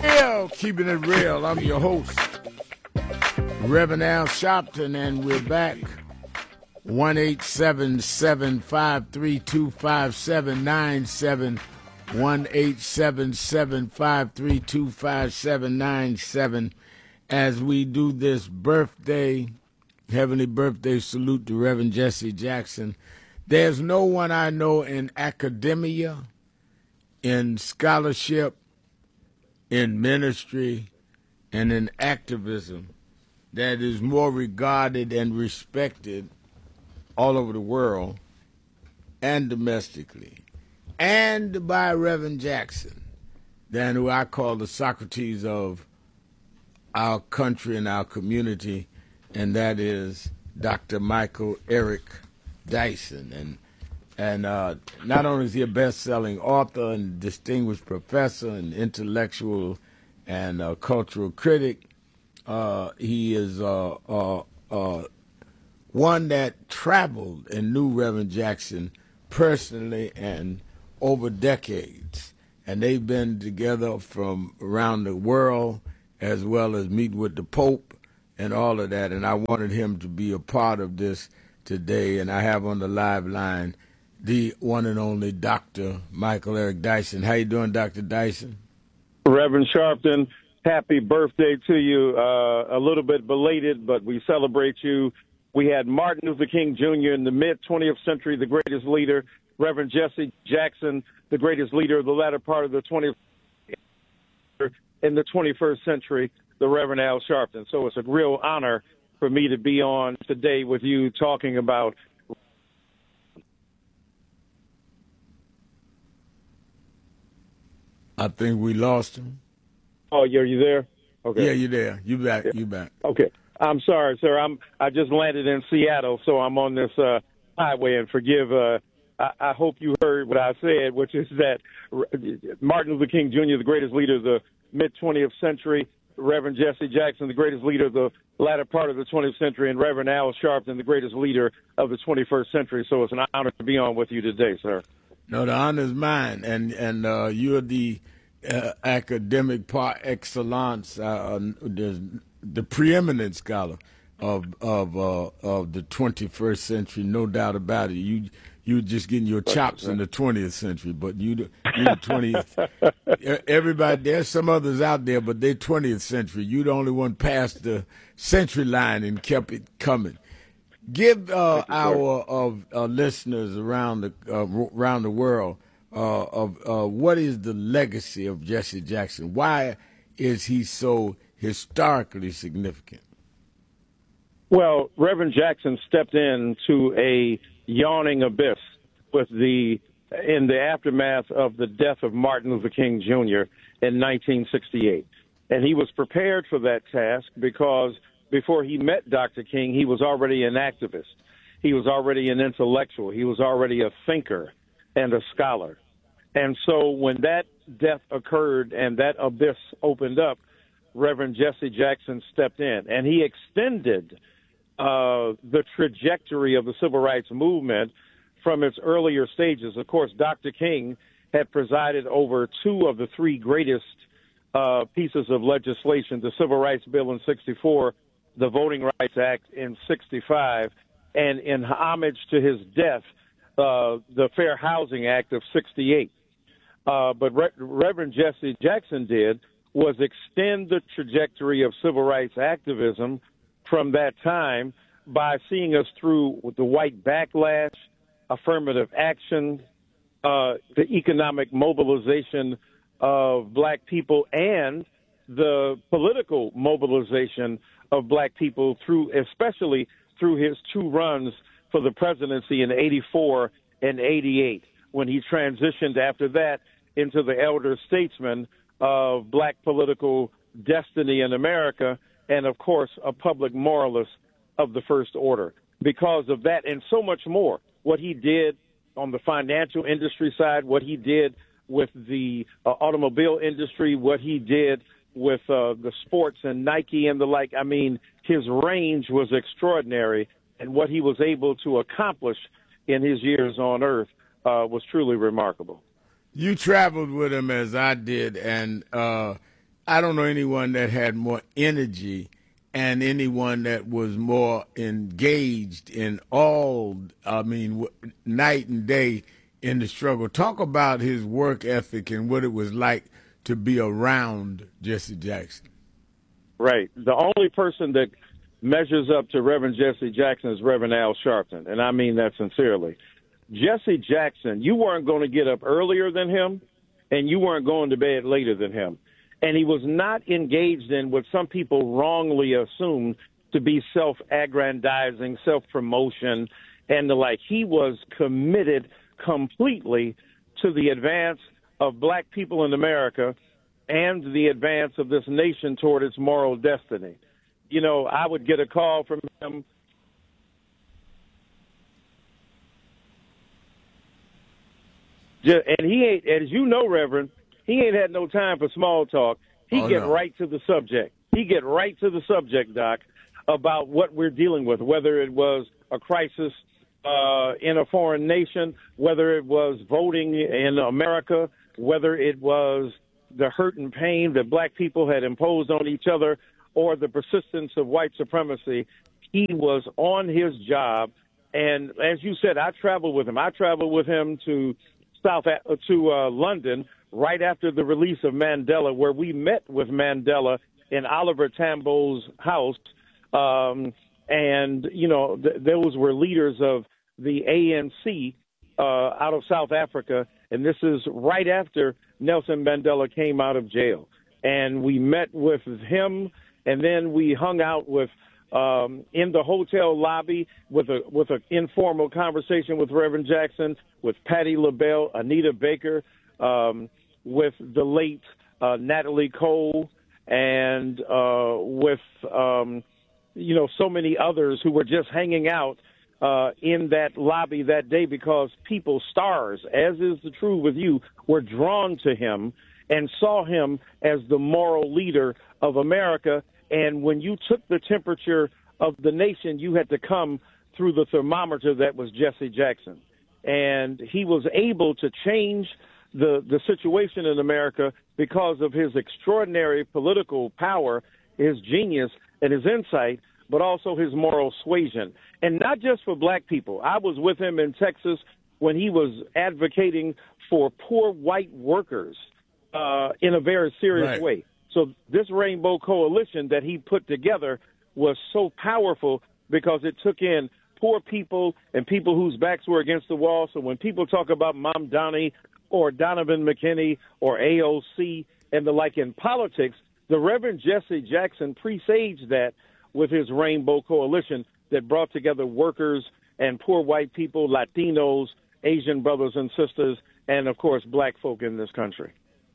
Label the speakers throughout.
Speaker 1: Real, keeping it real. I'm your host, Reverend Al Sharpton, and we're back. 1-877-532-5797. 1-877-532-5797. As we do this heavenly birthday salute to Reverend Jesse Jackson. There's no one I know in academia, in scholarship, in ministry, and in activism that is more regarded and respected all over the world and domestically and by Reverend Jackson than who I call the Socrates of our country and our community, and that is Dr. Michael Eric Dyson. And not only is he a best-selling author and distinguished professor and intellectual and cultural critic, he is one that traveled and knew Reverend Jackson personally and over decades. And they've been together from around the world as well as meet with the Pope and all of that. And I wanted him to be a part of this today. And I have on the live line the one and only Dr. Michael Eric Dyson. How you doing, Dr. Dyson?
Speaker 2: Reverend Sharpton, happy birthday to you. A little bit belated, but we celebrate you. We had Martin Luther King Jr. in the mid-20th century, the greatest leader. Reverend Jesse Jackson, the greatest leader of the latter part of the 20th in the 21st century, the Reverend Al Sharpton. So it's a real honor for me to be on today with you talking about
Speaker 1: I think we lost him.
Speaker 2: Oh, are you there? Okay.
Speaker 1: Yeah, you're there. You back. You back.
Speaker 2: Okay. I'm sorry, sir. I just landed in Seattle, so I'm on this highway. And forgive. I hope you heard what I said, which is that Martin Luther King Jr., the greatest leader of the mid-20th century, Reverend Jesse Jackson, the greatest leader of the latter part of the 20th century, and Reverend Al Sharpton, the greatest leader of the 21st century. So it's an honor to be on with you today, sir.
Speaker 1: No, the honor is mine, and you're the academic par excellence, the preeminent scholar of the 21st century, no doubt about it. You just getting your chops in the 20th century, but you the 20th. Everybody, there's some others out there, but they're 20th century. You the only one past the century line and kept it coming. Give our listeners around the world what is the legacy of Jesse Jackson? Why is he so historically significant?
Speaker 2: Well, Reverend Jackson stepped into a yawning abyss in the aftermath of the death of Martin Luther King Jr. in 1968. And he was prepared for that task because before he met Dr. King, he was already an activist. He was already an intellectual. He was already a thinker and a scholar. And so when that death occurred and that abyss opened up, Reverend Jesse Jackson stepped in, and he extended the trajectory of the civil rights movement from its earlier stages. Of course, Dr. King had presided over two of the three greatest pieces of legislation, the Civil Rights Bill in 64, the Voting Rights Act in 65, and in homage to his death, the Fair Housing Act of 68. But Reverend Jesse Jackson did was extend the trajectory of civil rights activism from that time by seeing us through the white backlash, affirmative action, the economic mobilization of black people, and the political mobilization of black people especially through his two runs for the presidency in 84 and 88, when he transitioned after that into the elder statesman of black political destiny in America, and, of course, a public moralist of the first order. Because of that and so much more, what he did on the financial industry side, what he did with the automobile industry, what he did with the sports and Nike and the like. I mean, his range was extraordinary, and what he was able to accomplish in his years on earth was truly remarkable.
Speaker 1: You traveled with him as I did, and I don't know anyone that had more energy and anyone that was more engaged in all, night and day in the struggle. Talk about his work ethic and what it was like to be around Jesse Jackson.
Speaker 2: Right. The only person that measures up to Reverend Jesse Jackson is Reverend Al Sharpton, and I mean that sincerely. Jesse Jackson, you weren't going to get up earlier than him, and you weren't going to bed later than him. And he was not engaged in what some people wrongly assume to be self-aggrandizing, self-promotion, and the like. He was committed completely to the advance of black people in America and the advance of this nation toward its moral destiny. You know, I would get a call from him. And he ain't, as you know, Reverend, he ain't had no time for small talk. He right to the subject. He get right to the subject, Doc, about what we're dealing with, whether it was a crisis in a foreign nation, whether it was voting in America, whether it was the hurt and pain that black people had imposed on each other, or the persistence of white supremacy. He was on his job. And as you said, I traveled with him. I traveled with him to London right after the release of Mandela, where we met with Mandela in Oliver Tambo's house. And, you know, those were leaders of the ANC out of South Africa. And this is right after Nelson Mandela came out of jail. And we met with him, and then we hung out with in the hotel lobby with an informal conversation with Reverend Jackson, with Patti LaBelle, Anita Baker, with the late Natalie Cole, and with so many others who were just hanging out in that lobby that day, because people, stars, as is the truth with you, were drawn to him and saw him as the moral leader of America. And when you took the temperature of the nation, you had to come through the thermometer that was Jesse Jackson. And he was able to change the situation in America because of his extraordinary political power, his genius, and his insight, but also his moral suasion. And not just for black people. I was with him in Texas when he was advocating for poor white workers in a very serious way. So this Rainbow Coalition that he put together was so powerful because it took in poor people and people whose backs were against the wall. So when people talk about Mamdani or Donovan McKinney or AOC and the like in politics, the Reverend Jesse Jackson presaged that with his Rainbow Coalition that brought together workers and poor white people, Latinos, Asian brothers and sisters, and, of course, black folk in this country.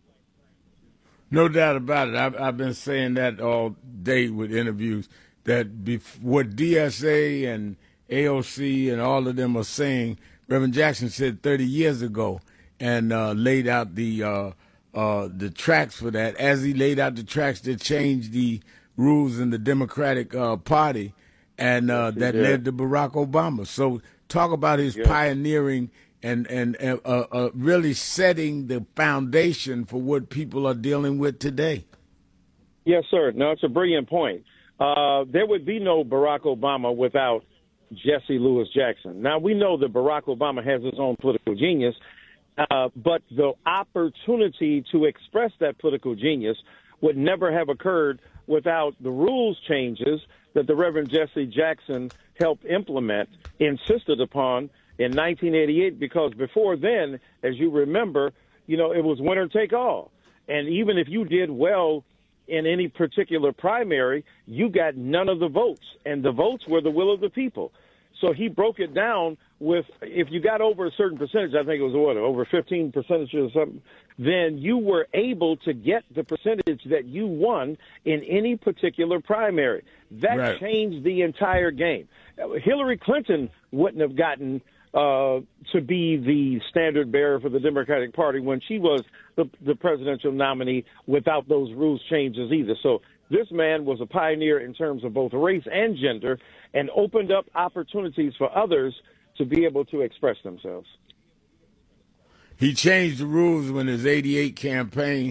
Speaker 1: No doubt about it. I've been saying that all day with interviews, that what DSA and AOC and all of them are saying, Reverend Jackson said 30 years ago, and laid out the tracks for that. As he laid out the tracks that changed the rules in the Democratic Party, and that led to Barack Obama. So talk about his pioneering and really setting the foundation for what people are dealing with today.
Speaker 2: Yes, sir. No, it's a brilliant point. There would be no Barack Obama without Jesse Louis Jackson. Now, we know that Barack Obama has his own political genius, but the opportunity to express that political genius would never have occurred without the rules changes that the Reverend Jesse Jackson helped implement, insisted upon in 1988, because before then, as you remember, it was winner take all. And even if you did well in any particular primary, you got none of the votes, and the votes were the will of the people. So he broke it down with, if you got over a certain percentage, I think it was over 15% or something, then you were able to get the percentage that you won in any particular primary. That changed the entire game. Hillary Clinton wouldn't have gotten to be the standard bearer for the Democratic Party when she was the presidential nominee without those rules changes either. So this man was a pioneer in terms of both race and gender, and opened up opportunities for others to be able to express themselves.
Speaker 1: He changed the rules when his '88 campaign,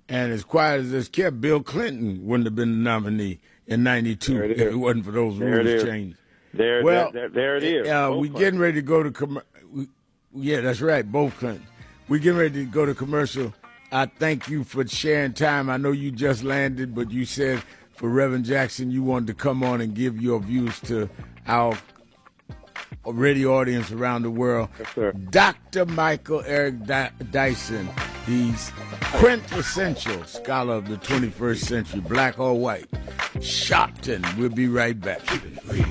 Speaker 1: And as quiet as this kept, Bill Clinton wouldn't have been the nominee in '92 if it wasn't for those rules changes.
Speaker 2: There it is.
Speaker 1: We getting ready to go to yeah, that's right, both Clinton. We getting ready to go to commercial. I thank you for sharing time. I know you just landed, but you said for Reverend Jackson you wanted to come on and give your views to our radio audience around the world.
Speaker 2: Yes, sir.
Speaker 1: Dr. Michael Eric Dyson, he's quintessential scholar of the 21st century, black or white. Sharpton. We'll be right back.